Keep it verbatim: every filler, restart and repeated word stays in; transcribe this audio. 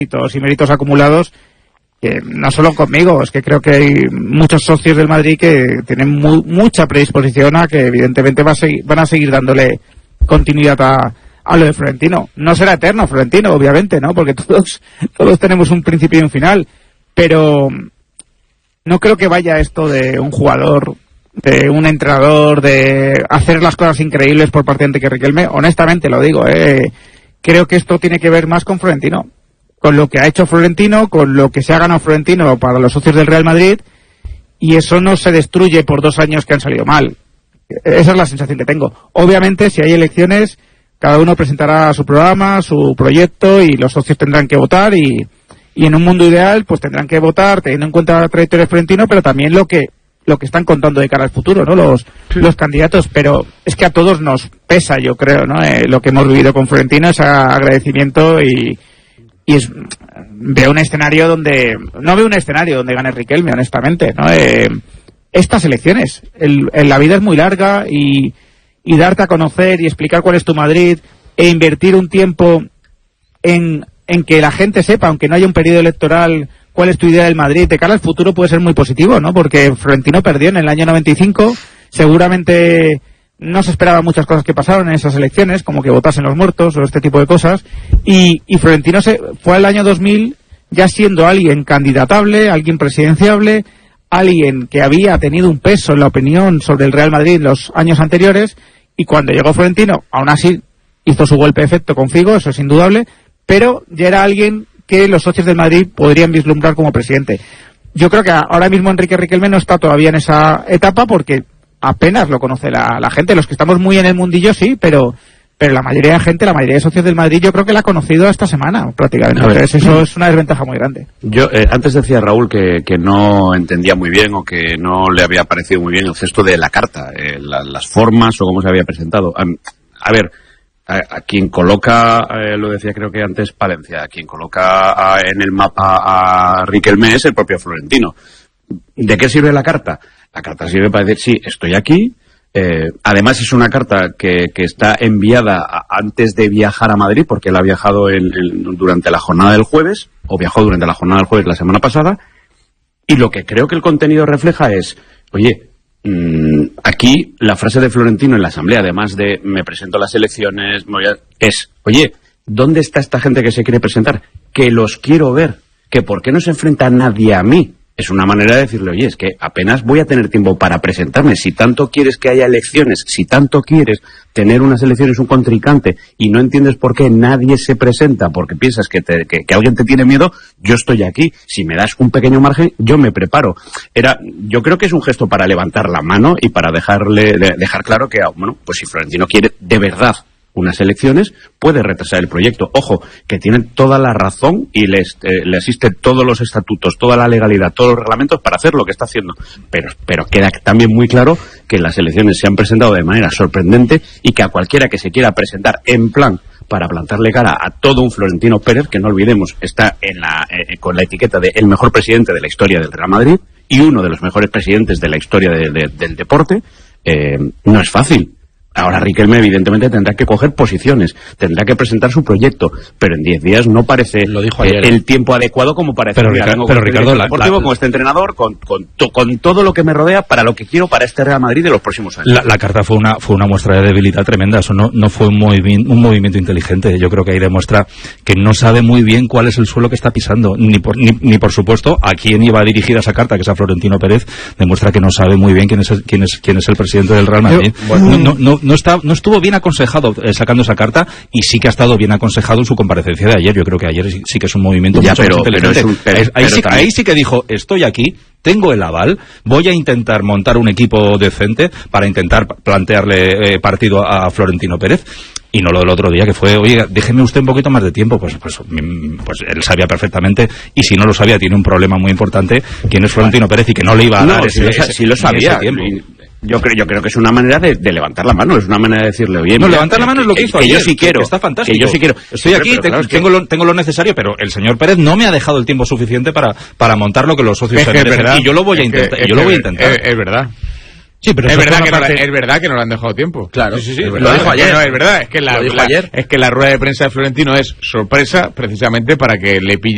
y méritos acumulados, que no solo conmigo, es que creo que hay muchos socios del Madrid que tienen muy, mucha predisposición a que evidentemente va a seguir, van a seguir dándole continuidad a, a lo de Florentino. No será eterno Florentino, obviamente, ¿no? Porque todos, todos tenemos un principio y un final, pero no creo que vaya esto de un jugador, de un entrenador, de hacer las cosas increíbles por parte de Enrique Riquelme. Honestamente lo digo, eh, creo que esto tiene que ver más con Florentino, con lo que ha hecho Florentino, con lo que se ha ganado Florentino para los socios del Real Madrid, y eso no se destruye por dos años que han salido mal. Esa es la sensación que tengo. Obviamente, si hay elecciones, cada uno presentará su programa, su proyecto, y los socios tendrán que votar, y, y en un mundo ideal, pues tendrán que votar teniendo en cuenta la trayectoria de Florentino, pero también lo que lo que están contando de cara al futuro, ¿no? Los, sí. los candidatos, pero es que a todos nos pesa, yo creo, ¿no? Eh, lo que hemos vivido con Florentino, ese agradecimiento, y Y es, veo un escenario donde, no veo un escenario donde gane Riquelme, honestamente, ¿no? Eh, estas elecciones, el, el, la vida es muy larga, y, y darte a conocer y explicar cuál es tu Madrid, e invertir un tiempo en, en que la gente sepa, aunque no haya un periodo electoral, cuál es tu idea del Madrid, de cara al futuro puede ser muy positivo, ¿no? Porque Florentino perdió en el año noventa y cinco, seguramente no se esperaban muchas cosas que pasaron en esas elecciones, como que votasen los muertos o este tipo de cosas, y, y Florentino se fue al año dos mil ya siendo alguien candidatable, alguien presidenciable, alguien que había tenido un peso en la opinión sobre el Real Madrid en los años anteriores, y cuando llegó Florentino, aún así hizo su golpe de efecto con Figo, eso es indudable, pero ya era alguien que los socios del Madrid podrían vislumbrar como presidente. Yo creo que ahora mismo Enrique Riquelme no está todavía en esa etapa, porque apenas lo conoce la, la gente. Los que estamos muy en el mundillo sí, pero pero la mayoría de gente, la mayoría de socios del Madrid, yo creo que la ha conocido esta semana prácticamente. Entonces eso es una desventaja muy grande. Yo eh, antes decía Raúl que, que no entendía muy bien, o que no le había parecido muy bien el gesto de la carta, eh, la, las formas o cómo se había presentado. A, a ver, a, a quien coloca, eh, lo decía creo que antes Palencia, a quien coloca a, en el mapa a Riquelme es el propio Florentino. ¿De qué sirve la carta? La carta sirve para decir, sí, estoy aquí. Eh, además es una carta que, que está enviada a, antes de viajar a Madrid, porque él ha viajado en, en, durante la jornada del jueves, o viajó durante la jornada del jueves la semana pasada, y lo que creo que el contenido refleja es, oye, mmm, aquí la frase de Florentino en la asamblea, además de me presento a las elecciones, es, oye, ¿dónde está esta gente que se quiere presentar? Que los quiero ver, que por qué no se enfrenta nadie a mí. Es una manera de decirle, oye, es que apenas voy a tener tiempo para presentarme. Si tanto quieres que haya elecciones, si tanto quieres tener unas elecciones, un contrincante, y no entiendes por qué nadie se presenta, porque piensas que, te, que, que alguien te tiene miedo, yo estoy aquí. Si me das un pequeño margen, yo me preparo. Era, yo creo que es un gesto para levantar la mano y para dejarle de, dejar claro que, bueno, pues si Florentino quiere de verdad unas elecciones, puede retrasar el proyecto. Ojo, que tienen toda la razón y les, eh, le asisten todos los estatutos, toda la legalidad, todos los reglamentos para hacer lo que está haciendo. Pero, pero queda también muy claro que las elecciones se han presentado de manera sorprendente, y que a cualquiera que se quiera presentar en plan para plantarle cara a todo un Florentino Pérez, que no olvidemos, está en la, eh, con la etiqueta de el mejor presidente de la historia del Real Madrid y uno de los mejores presidentes de la historia de, de, del deporte, eh, no es fácil. Ahora Riquelme evidentemente tendrá que coger posiciones, tendrá que presentar su proyecto, pero en diez días no parece Lo dijo ayer, el tiempo adecuado como para decir, pero, Ricardo, tengo pero con Ricardo, la, deportivo, la, con este entrenador, con, con, to, con todo lo que me rodea para lo que quiero para este Real Madrid de los próximos años. La, la carta fue una fue una muestra de debilidad tremenda. Eso no, no fue un, movi- un movimiento inteligente. Yo creo que ahí demuestra que no sabe muy bien cuál es el suelo que está pisando, ni por, ni, ni por supuesto a quién iba dirigida esa carta, que es a Florentino Pérez. Demuestra que no sabe muy bien quién es el, quién es, quién es el presidente del Real Madrid. Yo, bueno, no, no, no, no, está, no estuvo bien aconsejado eh, sacando esa carta, y sí que ha estado bien aconsejado en su comparecencia de ayer. Yo creo que ayer sí, sí que es un movimiento ya, mucho pero, más inteligente. Pero es un, pero, ahí, pero sí, también... ahí sí que dijo, estoy aquí, tengo el aval, voy a intentar montar un equipo decente para intentar plantearle eh, partido a Florentino Pérez. Y no lo del otro día, que fue, oye, déjeme usted un poquito más de tiempo. Pues, pues, pues él sabía perfectamente, y si no lo sabía, tiene un problema muy importante, quién es Florentino Pérez, y que no le iba a no, dar si ese, lo, ese, si lo sabía. Yo creo, yo creo que es una manera de, de levantar la mano, es una manera de decirle, oye, no, mira, levantar la mano es lo que hizo que, ayer, que yo sí quiero, que está fantástico, que yo sí quiero. Estoy aquí, pero, pero, claro, tengo, lo, tengo lo necesario, pero el señor Pérez no me ha dejado el tiempo suficiente para, para montar lo que los socios se merecen, y yo lo voy a intentar, que, yo lo voy a que, intentar. Es, es verdad. Sí, pero es verdad, que parte... no, es verdad que no le han dejado tiempo. Claro, sí, sí, sí. Es Lo dijo ayer. No, es verdad, es que la, lo dijo la, ayer. es que la rueda de prensa de Florentino es sorpresa, precisamente para que le pille